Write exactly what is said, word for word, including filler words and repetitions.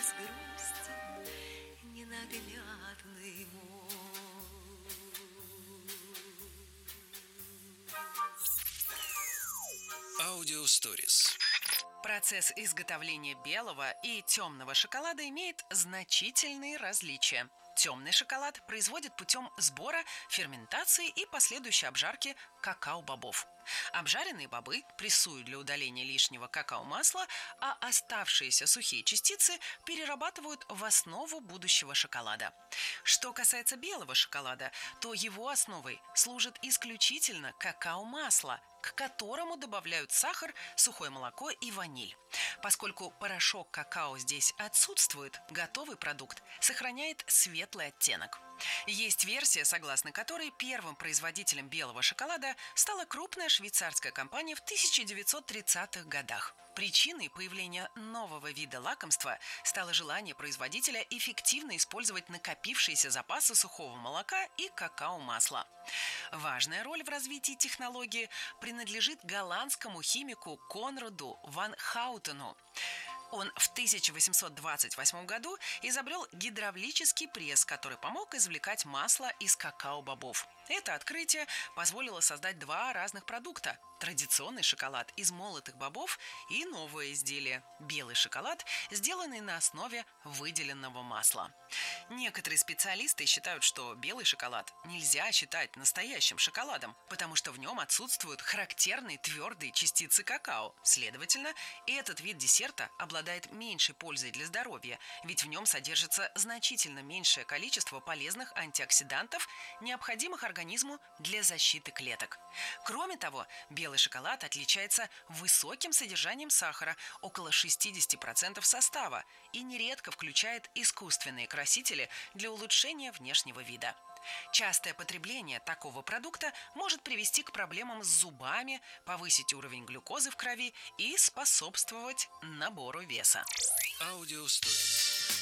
с грустью ненаглядный мой. Аудиосторис. Процесс изготовления белого и темного шоколада имеет значительные различия. Темный шоколад производят путем сбора, ферментации и последующей обжарки какао-бобов. Обжаренные бобы прессуют для удаления лишнего какао-масла, а оставшиеся сухие частицы перерабатывают в основу будущего шоколада. Что касается белого шоколада, то его основой служит исключительно какао-масло, к которому добавляют сахар, сухое молоко и ваниль. Поскольку порошок какао здесь отсутствует, готовый продукт сохраняет светлый оттенок. Есть версия, согласно которой первым производителем белого шоколада стала крупная швейцарская компания в тысяча девятьсот тридцатых годах. Причиной появления нового вида лакомства стало желание производителя эффективно использовать накопившиеся запасы сухого молока и какао-масла. Важная роль в развитии технологии принадлежит голландскому химику Конраду ван Хаутену. Он в тысяча восемьсот двадцать восьмом году изобрел гидравлический пресс, который помог извлекать масло из какао-бобов. Это открытие позволило создать два разных продукта – традиционный шоколад из молотых бобов и новое изделие – белый шоколад, сделанный на основе выделенного масла. Некоторые специалисты считают, что белый шоколад нельзя считать настоящим шоколадом, потому что в нем отсутствуют характерные твердые частицы какао. Следовательно, этот вид десерта обладает меньшей пользой для здоровья, ведь в нем содержится значительно меньшее количество полезных антиоксидантов, необходимых организму для защиты клеток. Кроме того, белый шоколад отличается высоким содержанием сахара, около шестьдесят процентов состава, и нередко включает искусственные красители для улучшения внешнего вида. Частое потребление такого продукта может привести к проблемам с зубами, повысить уровень глюкозы в крови и способствовать набору веса. Аудиосторис.